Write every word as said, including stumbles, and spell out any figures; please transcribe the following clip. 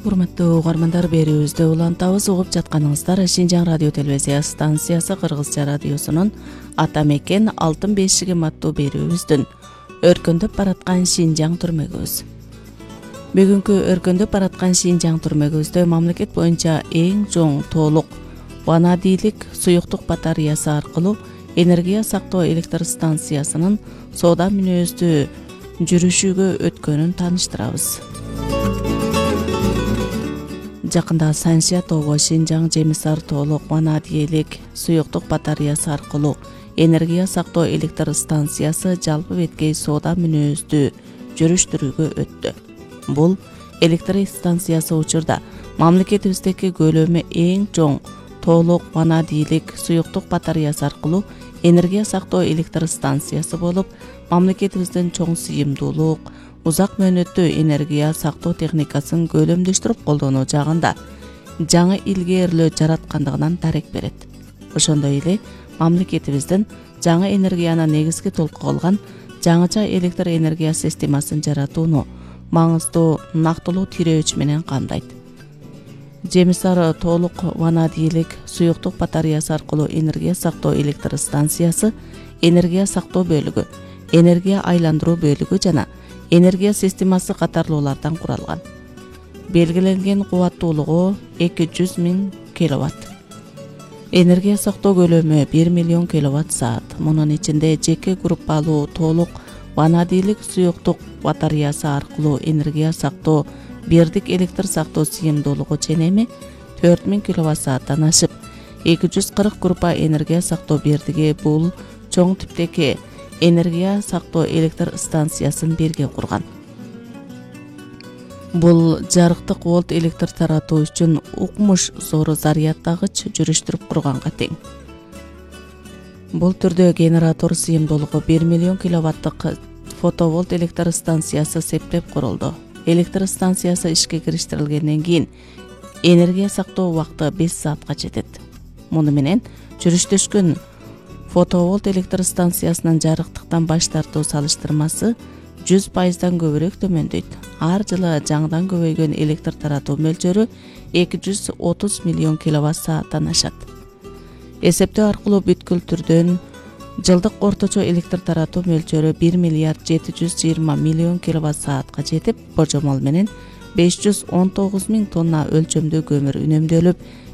Урматтуу угармандар, берүүбүздө улантабыз. Угуп жатканыңыздар Шинжаң радио телевизия станциясы Кыргызча радиосунун Ата мекен алтын бешигим аттуу берүүбүздүн өркөндөп бараткан Шинжаң түрмөгүбүз. Бүгүнкү өркөндөп бараткан Шинжаң түрмөгүбүздө мамлекет боюнча эң чоң толук ванадийлик суюктук батареясы аркылуу энергия сактоо электр станциясынын соода мүнөздүү жүрүшүгө өткөнүн тааныштырабыз. Жакында Саншия тобу Шинжаң Жемисар толук ванадийлик суюктук батареясы аркылуу энергия сактоо электр станциясы жалпы беткей соода мүнөздүү жүрүштүрүүгө өттү. Бул электр станциясы учурда мамлекетибиздеги көлөмү эң чоң толук ванадийлик суюктук батареясы аркылуу энергия сактоо электр станциясы болуп, мамлекетибиздин чоң сыйымдуулук, узак мөөнөттүү энергия сактоо техникасын көлөмдөштүрүп колдонуу жагында жаңы илгээрлөө жараткандыгынан дарек берет. Ошондой эле мамлекетибиздин жаңы энергияны негизги толкуу кылган жаңыча электр энергия системасын жаратууну маңыздуу нактылуу тирөөч менен камдайт. Жемисар толук ванадийлик суюктук батареясы аркылуу энергия сактоо электр станциясы энергия сактоо бөлүгү, энергия айландыруу бөлүгү жана энергия системасы катарлуулардан куралган. Белгиленген кубаттуулугу эки жүз миң киловатт. Энергия сактоо көлөмү бир миллион киловатт саат. Мунун ичинде жеке группалуу толук ванадийлик суюктук батареясы аркылуу энергия сактоо бирдик электр сактоо сыйымдуулугу ченеми төрт миң киловатт сааттан ашып, эки жүз кырк группа энергия сактоо бирдиги бул чоң типтеги энергия сактоо электр станциясын бирге курган. Бул жарыктык волт электр таратуу үчүн укмуш зор зарядтагыч жүрүштүрүп курганга тең. Бул түрдө генератор сыйымдуулугу бир миллион киловаттык фотоволт электр станциясы септеп курулду. Электр станциясы ишке кириштирилгенден кийин энергия сактоо убакыты беш саатка жетет. Муну менен жүрүштөшкөн фотоволт электр станциясынын жарыктыктан баш тартуу салыштырмасы жүз пайыздан көбүрөөк төмөндөйт. Ар жылы жаңыдан көбөйгөн электр таратуу мөлчөрү эки жүз отуз миллион киловатт сааттан ашат. Эсептөө аркылуу бүткүл түрдөн жылдык орточо электр таратуу мөлчөрү бир миллиард жети жүз жыйырма миллион киловатт саатка жетип, божомол менен беш жүз он тогуз миң тонна өлчөмдүү көмүр үнөмдөлүп,